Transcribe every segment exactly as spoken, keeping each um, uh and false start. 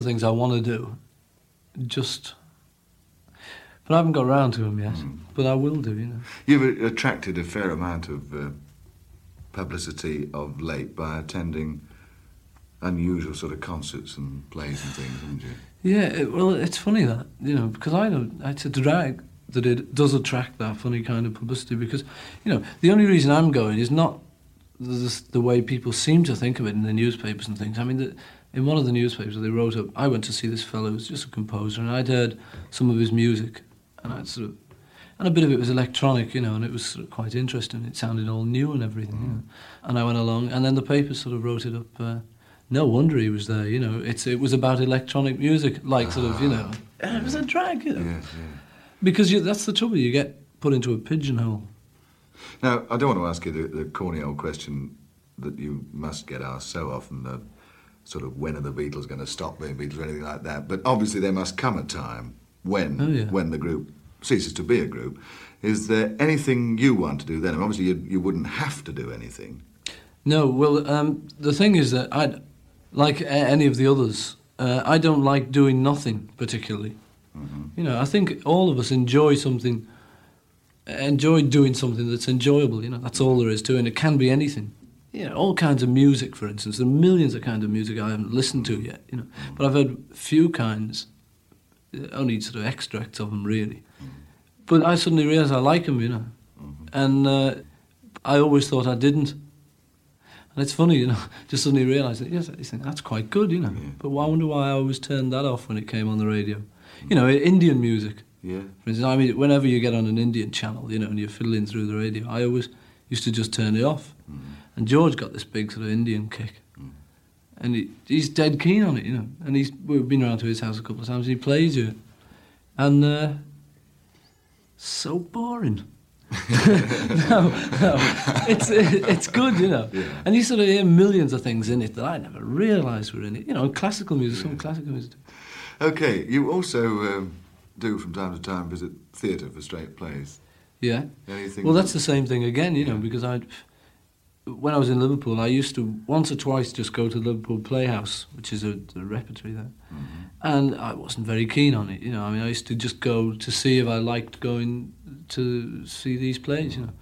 Things I want to do, just, but I haven't got around to them yet. Mm. But I will do, you know. You've attracted a fair amount of uh, publicity of late by attending unusual sort of concerts and plays and things, haven't you? Yeah, it, well, it's funny that, you know, because I don't, it's a drag that it does attract that funny kind of publicity because, you know, the only reason I'm going is not the, the way people seem to think of it in the newspapers and things. I mean, the, in one of the newspapers they wrote up, I went to see this fellow who was just a composer, and I'd heard some of his music, and I'd sort of, and a bit of it was electronic, you know, and it was sort of quite interesting. It sounded all new and everything, mm. you know. And I went along, and then the paper sort of wrote it up. Uh, no wonder he was there, you know. It's it was about electronic music, like sort of, you know. And it was a drag, you know. Yes, yeah. Because you, that's the trouble, you get put into a pigeonhole. Now, I don't want to ask you the, the corny old question that you must get asked so often, uh, sort of when are the Beatles going to stop being Beatles or anything like that, but obviously there must come a time when oh, yeah. when the group ceases to be a group. Is there anything you want to do then? And obviously you, you wouldn't have to do anything. No, well, um, the thing is that I, like a- any of the others, uh, I don't like doing nothing particularly. Mm-hmm. You know, I think all of us enjoy something, enjoy doing something that's enjoyable, you know, that's all there is to it, and it can be anything. You know, all kinds of music, for instance. There are millions of kinds of music I haven't listened to yet, you know. But I've heard few kinds, only sort of extracts of them, really. But I suddenly realised I like them, you know. And uh, I always thought I didn't. And it's funny, you know, just suddenly realised that, yes, you think, that's quite good, you know. Yeah. But I wonder why I always turned that off when it came on the radio. You know, Indian music. Yeah. For instance, I mean, whenever you get on an Indian channel, you know, and you're fiddling through the radio, I always used to just turn it off. Mm. And George got this big sort of Indian kick. Mm. And he, he's dead keen on it, you know. And he's we've been around to his house a couple of times, and he plays it. And, uh, so boring. no, no, it's it's good, you know. Yeah. And you sort of hear millions of things in it that I never realised were in it. You know, classical music, yeah. some classical music. Okay, you also um, do from time to time visit theatre for straight plays. Yeah. Anything? Well, that's the same thing again, you yeah. know, because I, when I was in Liverpool, I used to once or twice just go to the Liverpool Playhouse, which is a, a repertory there, mm-hmm. and I wasn't very keen on it, you know. I mean, I used to just go to see if I liked going to see these plays, you know.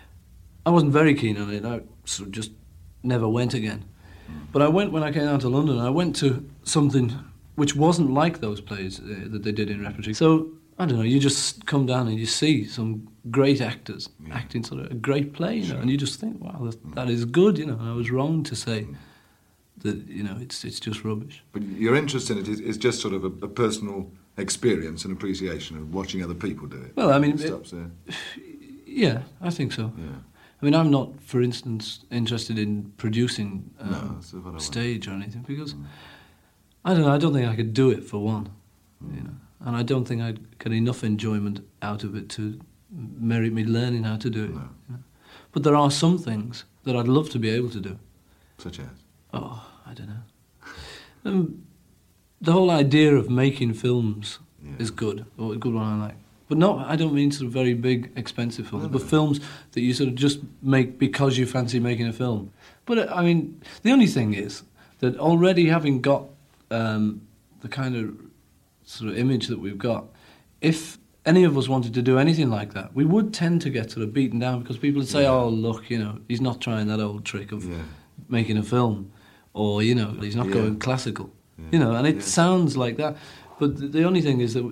I wasn't very keen on it. I sort of just never went again. Mm-hmm. But I went when I came down to London. I went to something which wasn't like those plays uh, that they did in repertory. So, I don't know, you just come down and you see some great actors yeah. acting sort of a great play, you know, sure. and you just think, wow, that, that is good, you know, and I was wrong to say mm. that, you know, it's it's just rubbish. But your interest in it is, is just sort of a, a personal experience and appreciation of watching other people do it. Well, I mean, it stops there. Yeah, I think so. Yeah. I mean, I'm not, for instance, interested in producing um, no, stage or anything, because, mm. I don't know, I don't think I could do it, for one, mm. you know. And I don't think I'd get enough enjoyment out of it to merit me learning how to do it. No. You know? But there are some things that I'd love to be able to do. Such as? Oh, I don't know. Um, the whole idea of making films yeah. is good, or a good one I like. But not, I don't mean sort of very big, expensive films, no, no. but films that you sort of just make because you fancy making a film. But, I mean, the only thing is that already having got um, the kind of sort of image that we've got, if any of us wanted to do anything like that, we would tend to get sort of beaten down because people would say, yeah. oh, look, you know, he's not trying that old trick of yeah. making a film, or, you know, he's not yeah. going classical, yeah. you know, and it yeah. sounds like that. But the, the only thing is that, we,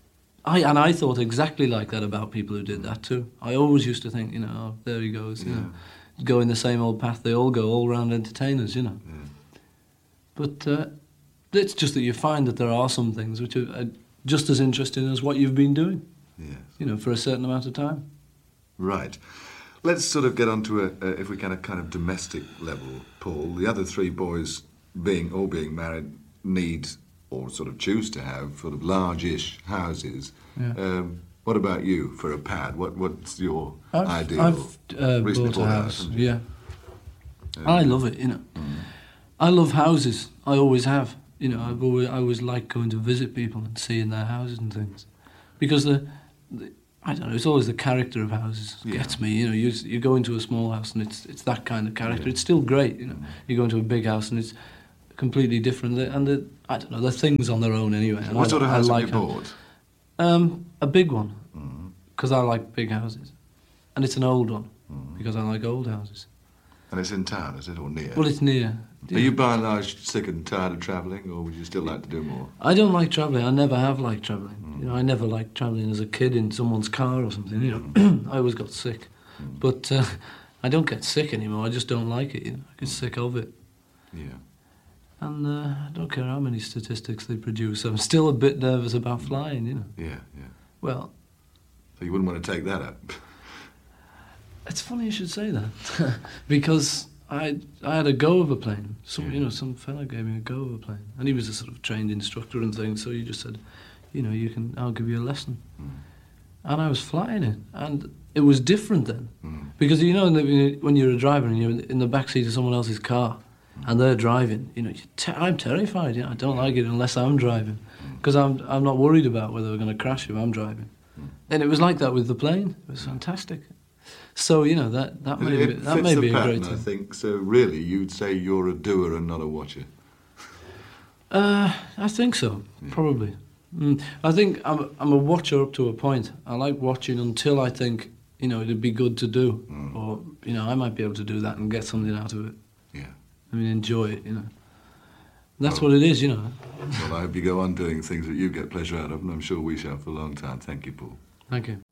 I and I thought exactly like that about people who did that too. I always used to think, you know, oh, there he goes, you yeah. know, going the same old path they all go, all-round entertainers, you know. Yeah. But uh, it's just that you find that there are some things which are just as interesting as what you've been doing, yes. you know, for a certain amount of time. Right. Let's sort of get on to, a, a, if we can, a kind of domestic level, Paul. The other three boys, being all being married, need or sort of choose to have sort of large-ish houses. Yeah. Um, what about you for a pad? What What's your I've, ideal? I've uh, bought a house, house yeah. Um, I love it, you know. Mm. I love houses. I always have. You know, I've always, I always like going to visit people and seeing their houses and things. Because the, the I don't know, it's always the character of houses that yeah. gets me. You know, you you go into a small house and it's it's that kind of character. Yeah. It's still great, you know. Mm. You go into a big house and it's completely different. They- And they, I don't know, they're things on their own anyway. and What I, sort of I house like have you how- bought? Um, a big one, Mm. because I like big houses. And it's an old one, Mm. because I like old houses. And it's in town, is it, or near? Well, it's near. Are you by and large sick and tired of travelling, or would you still like to do more? I don't like travelling. I never have liked travelling. Mm. You know, I never liked travelling as a kid in someone's car or something. You know, I always got sick. Mm. But uh, I don't get sick anymore. I just don't like it. You know, I get sick of it. Yeah. And uh, I don't care how many statistics they produce. I'm still a bit nervous about flying. You know. Yeah, yeah. Well, So you wouldn't want to take that up? it's funny you should say that, because I I had a go of a plane. Some Yeah. you know some fella gave me a go of a plane, and he was a sort of trained instructor and things. So he just said, you know, you can I'll give you a lesson. Mm. And I was flying it, and it was different then, Mm. because you know when you're a driver and you're in the back seat of someone else's car, and they're driving, you know, you're te- I'm terrified. You know, I don't like it unless I'm driving, because I'm I'm not worried about whether we're going to crash if I'm driving. Mm. And it was like that with the plane. It was fantastic. So you know that that may It be, that fits may the be a pattern, great I thing. think. So really, you'd say you're a doer and not a watcher. Uh, I think so, Yeah. probably. Mm. I think I'm I'm a watcher up to a point. I like watching until I think, you know, it'd be good to do, Mm. or you know, I might be able to do that and get something out of it. Yeah. I mean, enjoy it, you know. That's Well- what it is, you know. Well, I hope you go on doing things that you get pleasure out of, and I'm sure we shall for a long time. Thank you, Paul. Thank you.